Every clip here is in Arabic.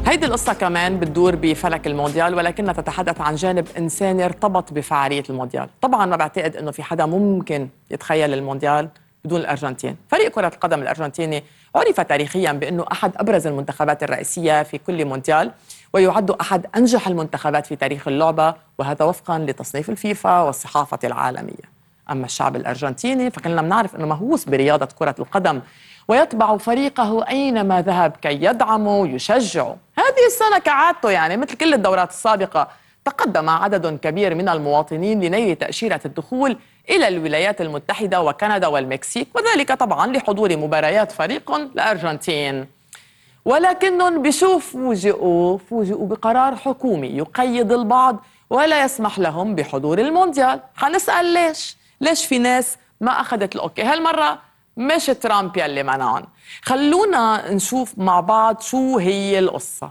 هيدي القصة كمان بتدور بفلك المونديال، ولكنها تتحدث عن جانب إنساني ارتبط بفعالية المونديال. طبعا ما بعتقد أنه في حدا ممكن يتخيل المونديال بدون الأرجنتين. فريق كرة القدم الأرجنتيني عرف تاريخيا بأنه أحد أبرز المنتخبات الرئيسية في كل مونديال، ويعد أحد أنجح المنتخبات في تاريخ اللعبة، وهذا وفقا لتصنيف الفيفا والصحافة العالمية. أما الشعب الأرجنتيني فكلنا بنعرف أنه مهووس برياضة كرة القدم، ويتبع فريقه أينما ذهب كي يدعمه ويشجعه. هذه السنة كعادته يعني مثل كل الدورات السابقة تقدم عدد كبير من المواطنين لنيل تأشيرة الدخول إلى الولايات المتحدة وكندا والمكسيك، وذلك طبعا لحضور مباريات فريق الأرجنتين. ولكنهم فوجئوا بقرار حكومي يقيد البعض ولا يسمح لهم بحضور المونديال. حنسأل ليش في ناس ما أخذت الأوكي هالمرة؟ مش ترامب يلي منعهم. خلونا نشوف مع بعض شو هي القصة.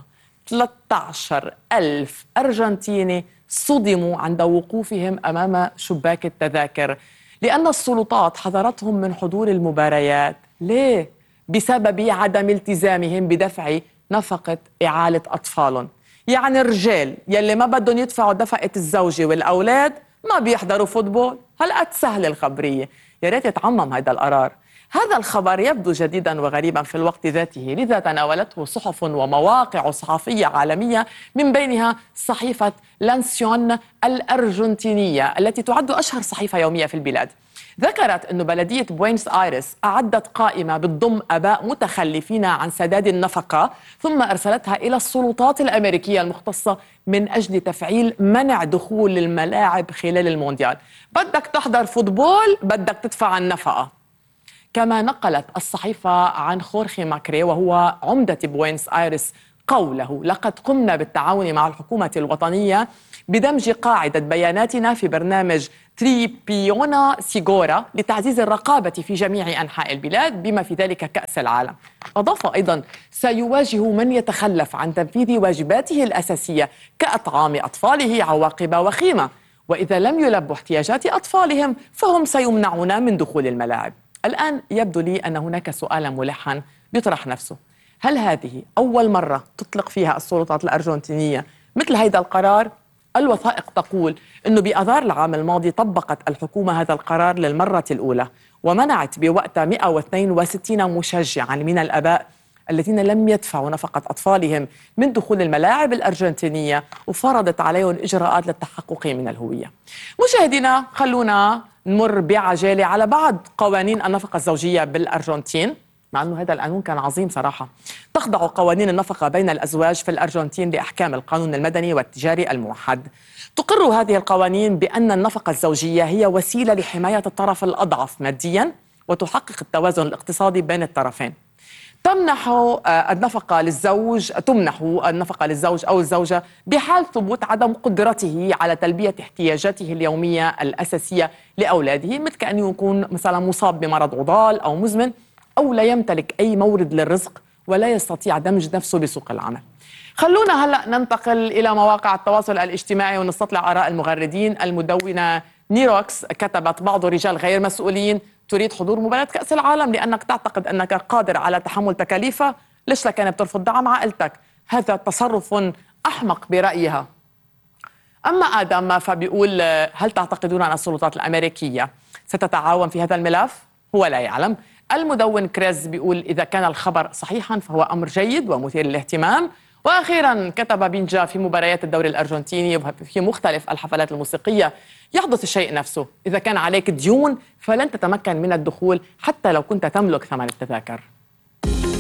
13,000 أرجنتيني صدموا عند وقوفهم أمام شباك التذاكر لأن السلطات حذرتهم من حضور المباريات. ليه؟ بسبب عدم التزامهم بدفع نفقة إعالة أطفالهم. يعني الرجال يلي ما بدهم يدفعوا دفقة الزوجة والأولاد ما بيحضروا فوتبول. هلأ سهل الخبرية، يا ريت يتعمم هذا القرار. هذا الخبر يبدو جديدا وغريبا في الوقت ذاته، لذا تناولته صحف ومواقع صحفية عالمية، من بينها صحيفة لانسيون الأرجنتينية التي تعد أشهر صحيفة يومية في البلاد. ذكرت أن بلدية بوينس آيرس أعدت قائمة بتضم آباء متخلفين عن سداد النفقة، ثم أرسلتها إلى السلطات الأمريكية المختصة من أجل تفعيل منع دخول الملاعب خلال المونديال. بدك تحضر فوتبول بدك تدفع النفقة. كما نقلت الصحيفة عن خورخي ماكري وهو عمدة بوينس آيرس قوله: لقد قمنا بالتعاون مع الحكومة الوطنية بدمج قاعدة بياناتنا في برنامج تريبيونا سيغورا لتعزيز الرقابة في جميع أنحاء البلاد بما في ذلك كأس العالم. أضاف أيضا: سيواجه من يتخلف عن تنفيذ واجباته الأساسية كأطعام أطفاله عواقب وخيمة، وإذا لم يلبوا احتياجات أطفالهم فهم سيمنعون من دخول الملاعب. الآن يبدو لي أن هناك سؤالا ملحا يطرح نفسه: هل هذه أول مرة تطلق فيها السلطات الأرجنتينية مثل هذا القرار؟ الوثائق تقول أنه بآذار العام الماضي طبقت الحكومة هذا القرار للمرة الأولى، ومنعت بوقتها 162 مشجعا من الآباء الذين لم يدفعوا نفقة أطفالهم من دخول الملاعب الأرجنتينية، وفرضت عليهم إجراءات للتحقق من الهوية. مشاهدينا، خلونا نمر بعجالة على بعض قوانين النفقة الزوجية بالأرجنتين، مع أنه هذا القانون كان عظيم صراحة. تخضع قوانين النفقة بين الأزواج في الأرجنتين لأحكام القانون المدني والتجاري الموحد. تقر هذه القوانين بأن النفقة الزوجية هي وسيلة لحماية الطرف الأضعف ماديا وتحقق التوازن الاقتصادي بين الطرفين. تمنح النفقة للزوج أو الزوجة بحال ثبوت عدم قدرته على تلبية احتياجاته اليومية الأساسية لأولاده، مثل كأنه يكون مثلا مصاب بمرض عضال أو مزمن، أو لا يمتلك أي مورد للرزق ولا يستطيع دمج نفسه بسوق العمل. خلونا هلأ ننتقل إلى مواقع التواصل الاجتماعي ونستطلع آراء المغردين. المدونة نيروكس كتبت: بعض الرجال غير مسؤولين، تريد حضور مباراة كأس العالم لأنك تعتقد أنك قادر على تحمل تكاليفها، ليش لكان بترفض دعم عائلتك؟ هذا تصرف أحمق برأيها. أما آدم فبيقول: هل تعتقدون أن السلطات الأمريكية ستتعاون في هذا الملف؟ هو لا يعلم. المدون كريز بيقول: إذا كان الخبر صحيحا فهو أمر جيد ومثير للاهتمام. وأخيرا كتب بنجا: في مباريات الدوري الأرجنتيني في مختلف الحفلات الموسيقية يحدث الشيء نفسه، إذا كان عليك ديون فلن تتمكن من الدخول حتى لو كنت تملك ثمن التذاكر.